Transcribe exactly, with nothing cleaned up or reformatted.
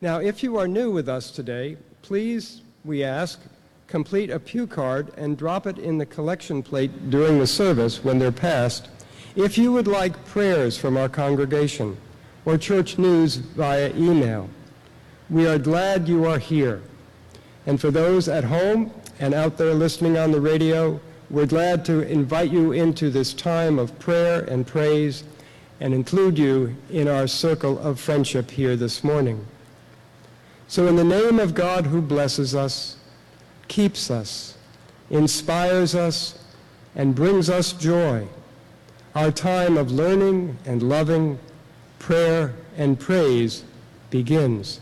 Now, if you are new with us today, please, we ask, complete a pew card and drop it in the collection plate during the service when they're passed if you would like prayers from our congregation or church news via email. We are glad you are here. And for those at home and out there listening on the radio, we're glad to invite you into this time of prayer and praise and include you in our circle of friendship here this morning. So in the name of God who blesses us, keeps us, inspires us, and brings us joy, our time of learning and loving, prayer and praise begins.